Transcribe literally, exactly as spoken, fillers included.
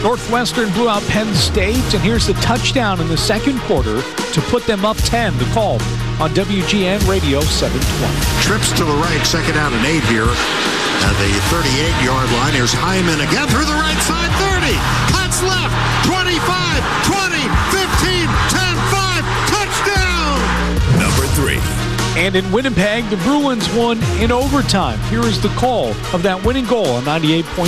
Northwestern blew out Penn State, and here's the touchdown in the second quarter to put them up ten. The call on W G N Radio seven twenty. Trips to the right, second down and eight here. At the thirty-eight-yard line, here's Hyman again through the right side, thirty. Cuts left, twenty-five, twenty, fifteen, ten, five, touchdown! Number three. And in Winnipeg, the Bruins won in overtime. Here is the call of that winning goal on ninety-eight point